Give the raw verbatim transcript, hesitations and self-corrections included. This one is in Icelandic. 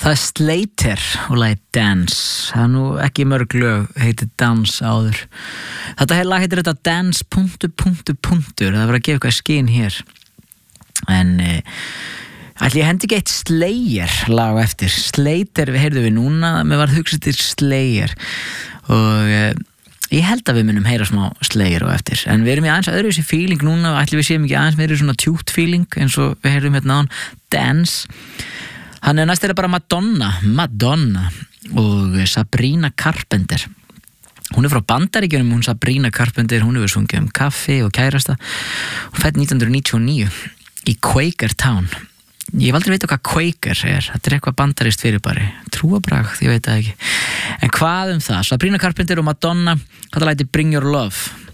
Það er Slater og lagið Dance. Það er nú ekki mörg lög heitir Dance áður. Þetta lag heitir þetta Dance punktur, punktur, punktur. Það var að gefa eitthvað skinn hér. En e, ætli ég hendi ekki eitt Slayer lag á eftir. Slater við heyrðum við núna, mér var hugsað til Slayer. Og e, ég held að við munum heyra smá Slayer á eftir. En við erum í aðeins öðruvísi feeling núna. Ætli við séum ekki aðeins meiri svona tjút feeling eins og við heyrðum hérna á hann. Dance. Hann er næst er bara Madonna, Madonna og Sabrina Carpenter. Hún er frá Bandaríkjunum, hún Sabrina Carpenter, hún hefur sungið um kaffi og kærasta. Hún fædd nítján hundruð níutíu og níu í Quakertown. Ég hef aldrei veit hvað Quaker er, þetta er eitthvað bandarist fyrirbæri. Trúabragð, ég veit það ekki. En hvað um það? Sabrina Carpenter og Madonna, þetta læti Bring Your Love.